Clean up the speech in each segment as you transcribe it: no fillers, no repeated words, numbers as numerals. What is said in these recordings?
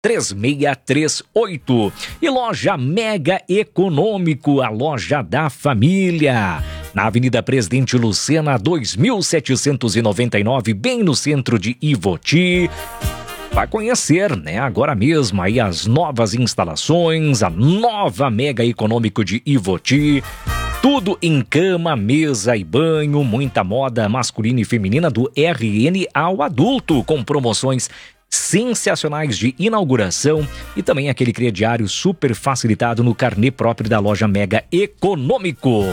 3638. E loja Mega Econômico, a loja da família. Na Avenida Presidente Lucena, 2799, bem no centro de Ivoti. Vai conhecer, né, agora mesmo aí as novas instalações, a nova Mega Econômico de Ivoti. Tudo em cama, mesa e banho, muita moda masculina e feminina do RN ao adulto, com promoções sensacionais de inauguração e também aquele crediário super facilitado no carnê próprio da loja Mega Econômico.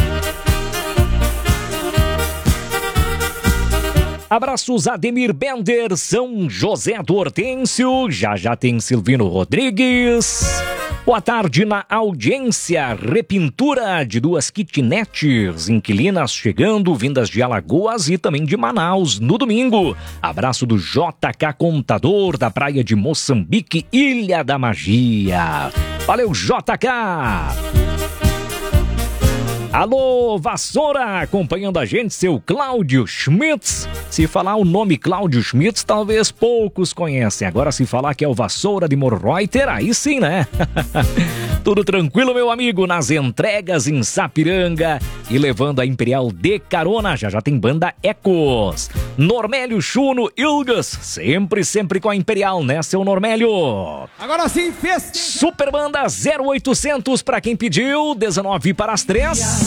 Abraços Ademir Bender, São José do Hortêncio, já tem Silvino Rodrigues. Boa tarde na audiência, repintura de 2 kitnets, inquilinas chegando, vindas de Alagoas e também de Manaus no domingo. Abraço do JK Contador, da praia de Moçambique, Ilha da Magia. Valeu, JK! Alô, Vassoura, acompanhando a gente, seu Cláudio Schmitz. Se falar o nome Cláudio Schmitz, talvez poucos conhecem. Agora, se falar que é o Vassoura de Morreuter, aí sim, né? Tudo tranquilo, meu amigo, nas entregas em Sapiranga e levando a Imperial de carona. Já tem banda Ecos. Normélio, Chuno, Ilgas, sempre com a Imperial, né, seu Normélio? Agora sim, festa! Super Banda 0800 pra quem pediu, 19 para as 3.